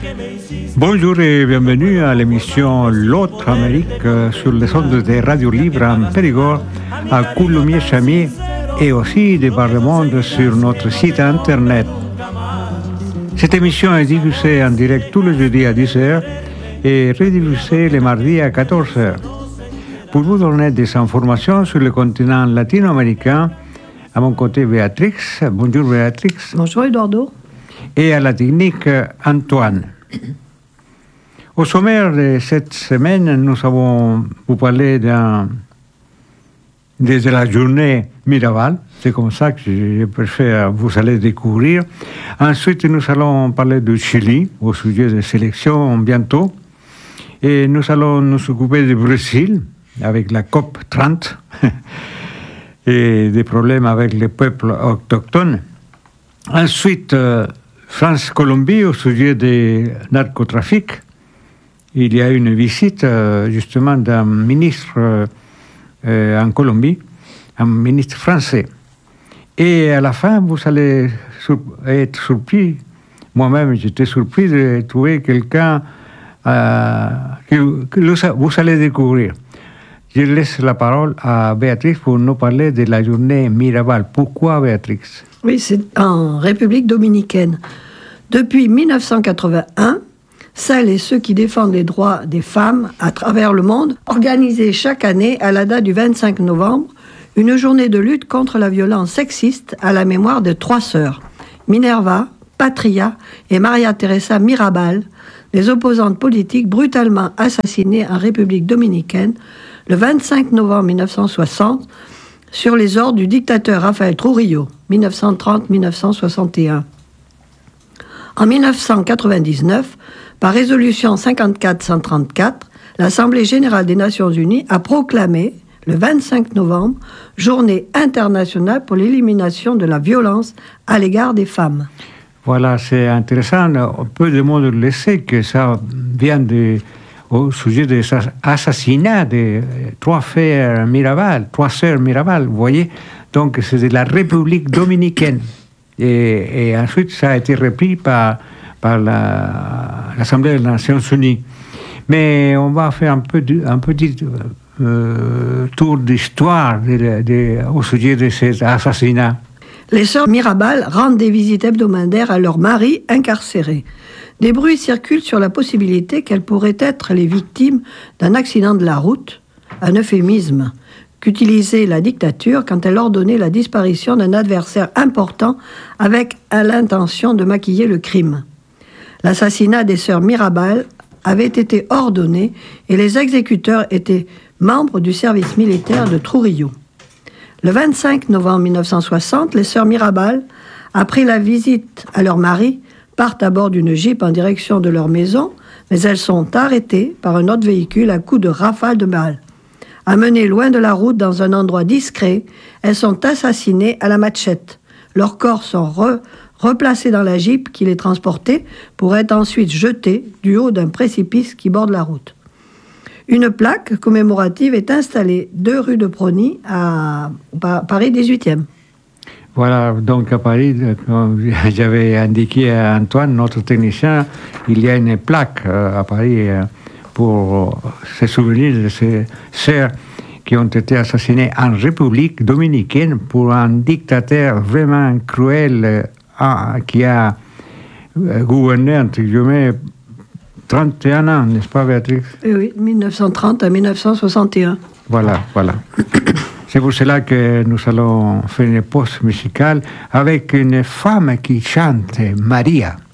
Bonjour et bienvenue à l'émission L'autre Amérique sur les ondes de Radio Libre en Périgord, à Coulommiers-Chamiers et aussi de par le monde sur notre site internet. Cette émission est diffusée en direct tous les jeudis à 10h et rediffusée les mardis à 14h. Pour vous donner des informations sur le continent latino-américain, à mon côté Béatrix. Bonjour Béatrix. Bonjour Eduardo. Et à la technique Antoine. Au sommaire de cette semaine, nous avons vous parler de la journée Mirabal. C'est comme ça que je préfère vous allez découvrir. Ensuite, nous allons parler du Chili au sujet des sélections bientôt. Et nous allons nous occuper du Brésil avec la COP 30 et des problèmes avec les peuples autochtones. Ensuite, France-Colombie au sujet des narcotrafics. Il y a une visite justement d'un ministre en Colombie, un ministre français. Et à la fin, vous allez être surpris. Moi-même, j'étais surpris de trouver quelqu'un que vous allez découvrir. Je laisse la parole à Béatrix pour nous parler de la journée Mirabal. Pourquoi, Béatrix? Oui, c'est en République dominicaine. Depuis 1981, celles et ceux qui défendent les droits des femmes à travers le monde organisaient chaque année, à la date du 25 novembre, une journée de lutte contre la violence sexiste à la mémoire de 3 sœurs, Minerva, Patria et Maria Teresa Mirabal, les opposantes politiques brutalement assassinées en République dominicaine le 25 novembre 1960 sur les ordres du dictateur Rafael Trujillo, 1930-1961. En 1999, par résolution 54-134, l'Assemblée générale des Nations unies a proclamé le 25 novembre Journée internationale pour l'élimination de la violence à l'égard des femmes. Voilà, c'est intéressant. Peu de monde le sait que ça vient au sujet des assassinats de 3 sœurs Mirabal, vous voyez. Donc, c'est de la République dominicaine. Et ensuite, ça a été repris par l'Assemblée des Nations Unies. Mais on va faire un petit tour d'histoire au sujet de ces assassinats. Les sœurs Mirabal rendent des visites hebdomadaires à leurs maris incarcérés. Des bruits circulent sur la possibilité qu'elles pourraient être les victimes d'un accident de la route, un euphémisme qu'utilisait la dictature quand elle ordonnait la disparition d'un adversaire important avec l'intention de maquiller le crime. L'assassinat des sœurs Mirabal avait été ordonné et les exécuteurs étaient membres du service militaire de Trujillo. Le 25 novembre 1960, les sœurs Mirabal, après la visite à leur mari, partent à bord d'une Jeep en direction de leur maison, mais elles sont arrêtées par un autre véhicule à coups de rafales de balles. Amenées loin de la route dans un endroit discret, elles sont assassinées à la machette. Leurs corps sont replacés dans la Jeep qui les transportait pour être ensuite jetés du haut d'un précipice qui borde la route. Une plaque commémorative est installée 2 rue de Prony à Paris 18e. Voilà, donc à Paris, comme j'avais indiqué à Antoine, notre technicien, il y a une plaque à Paris pour se souvenir de ces sœurs qui ont été assassinées en République dominicaine pour un dictateur vraiment cruel qui a gouverné, entre guillemets, 31 ans, n'est-ce pas, Béatrix? Oui, 1930 à 1961. Voilà. C'est pour cela que nous allons faire une pause musicale avec une femme qui chante, Maria.